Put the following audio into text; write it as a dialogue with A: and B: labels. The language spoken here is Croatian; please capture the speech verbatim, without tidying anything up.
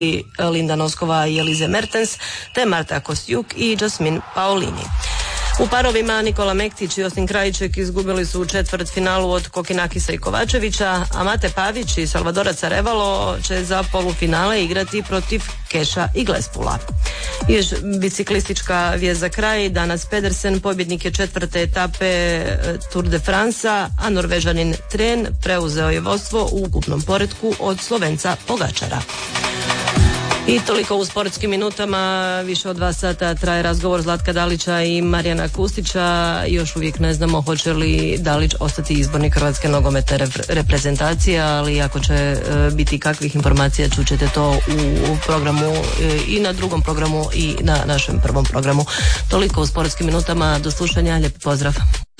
A: Linda Noskova i Elize Mertens, te Marta Kostjuk i Jasmine Paolini. U parovima Nikola Mektić i Osin Krajiček izgubili su u četvrtfinalu od Kokinakisa i Kovačevića, a Mate Pavić i Salvadora Carevalo će za polufinale igrati protiv Keša i Glespula. I još biciklistička vijest za kraj. Danas Pedersen, pobjednik je četvrte etape Tour de France-a, a Norvežanin Tren preuzeo je vodstvo u ukupnom poretku od Slovenca Pogačara. I toliko u sportskim minutama. Više od dva sata traje razgovor Zlatka Dalića i Marijana Kustića. Još uvijek ne znamo hoće li Dalić ostati izbornik Hrvatske nogometne reprezentacije, ali ako će e, biti kakvih informacija čućete to u programu e, i na drugom programu i na našem prvom programu. Toliko u sportskim minutama. Do slušanja. Lijep pozdrav.